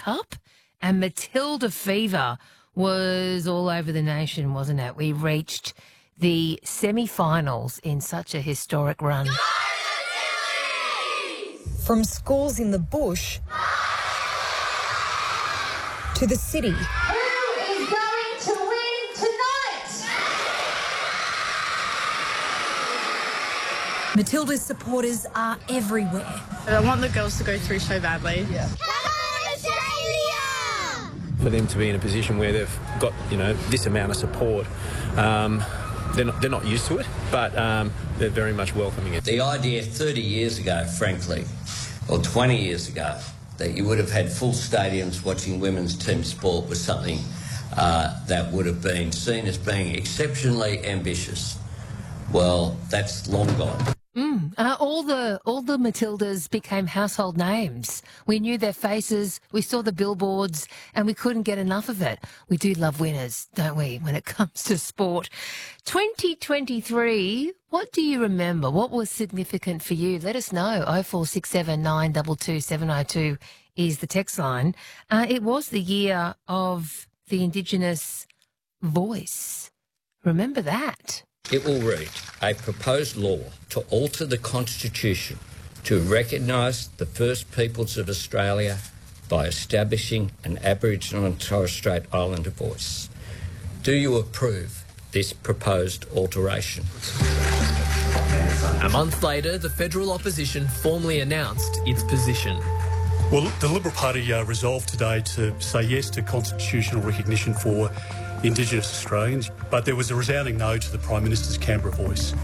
Cup, and Matilda fever was all over the nation, wasn't it? We reached the semi-finals in such a historic run. From schools in the bush to the city. Who is going to win tonight? Matilda's supporters are everywhere. I want the girls to go through so badly. Come on, Australia! For them to be in a position where they've got, this amount of support, they're not used to it, but they're very much welcoming it. The idea 30 years ago, frankly, or 20 years ago, that you would have had full stadiums watching women's team sport was something that would have been seen as being exceptionally ambitious. Well, that's long gone. All the Matildas became household names. We knew their faces, we saw the billboards, and we couldn't get enough of it. We do love winners, don't we, when it comes to sport. 2023, what do you remember? What was significant for you? Let us know. 0467 922 702 is the text line. It was the year of the Indigenous voice. Remember that. It will read, a proposed law to alter the Constitution to recognise the First Peoples of Australia by establishing an Aboriginal and Torres Strait Islander voice. Do you approve this proposed alteration? A month later, the federal opposition formally announced its position. Well, the Liberal Party resolved today to say yes to constitutional recognition for Indigenous Australians, but there was a resounding no to the Prime Minister's Canberra voice.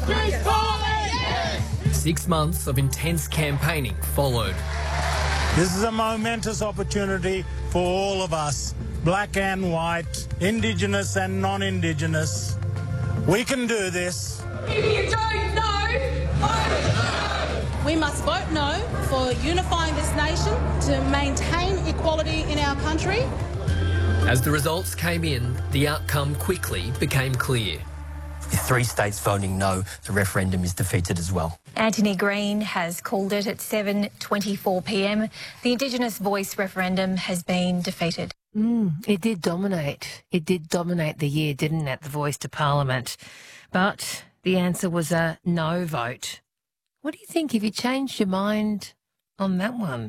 6 months of intense campaigning followed. This is a momentous opportunity for all of us, black and white, Indigenous and non-Indigenous. We can do this. If you don't know, vote no! We must vote no for unifying this nation to maintain equality in our country. As the results came in, the outcome quickly became clear. With 3 states voting no, the referendum is defeated as well. Anthony Green has called it at 7:24 p.m. The Indigenous voice referendum has been defeated. It did dominate. It did dominate the year, didn't it, the voice to Parliament? But the answer was a no vote. What do you think? Have you changed your mind on that one?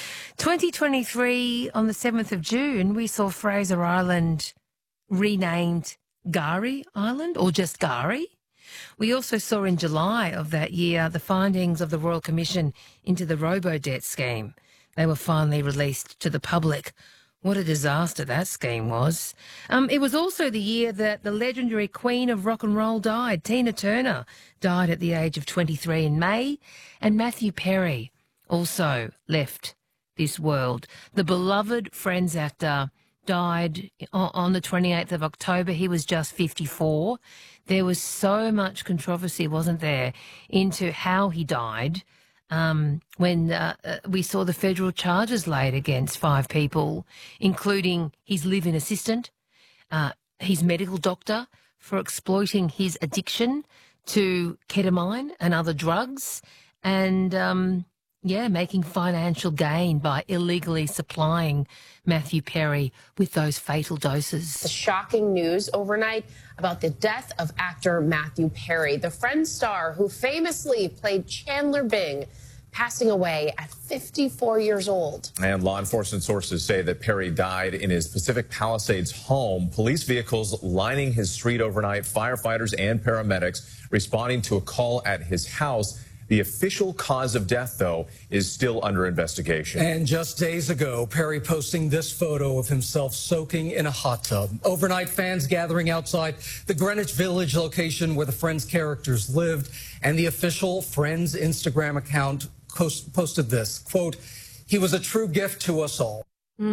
2023, on the 7th of June, we saw Fraser Island renamed K'gari Island, or just K'gari. We also saw in July of that year the findings of the Royal Commission into the robo-debt scheme. They were finally released to the public. What a disaster that scheme was. It was also the year that the legendary queen of rock and roll died. Tina Turner died at the age of 23 in May, and Matthew Perry also left this world. The beloved Friends actor died on the 28th of October. He was just 54. There was so much controversy, wasn't there, into how he died when we saw the federal charges laid against 5 people, including his live-in assistant, his medical doctor, for exploiting his addiction to ketamine and other drugs, and making financial gain by illegally supplying Matthew Perry with those fatal doses. The shocking news overnight about the death of actor Matthew Perry, the Friends star who famously played Chandler Bing, passing away at 54 years old. And law enforcement sources say that Perry died in his Pacific Palisades home. Police vehicles lining his street overnight, firefighters and paramedics responding to a call at his house. The official cause of death, though, is still under investigation. And just days ago, Perry posting this photo of himself soaking in a hot tub. Overnight, fans gathering outside the Greenwich Village location where the Friends characters lived, and the official Friends Instagram account posted this, quote, "He was a true gift to us all."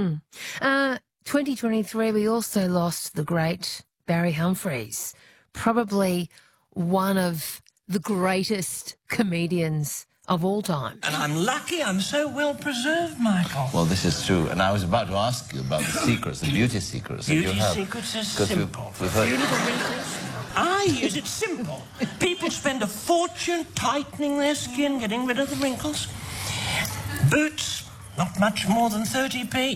2023, we also lost the great Barry Humphries, probably one of the greatest comedians of all time. And I'm lucky I'm so well preserved, Michael. Well, this is true. And I was about to ask you about the secrets, the beauty secrets that you have. Beauty secrets is simple. A few little wrinkles. I use it simple. People spend a fortune tightening their skin, getting rid of the wrinkles. Boots, not much more than 30p.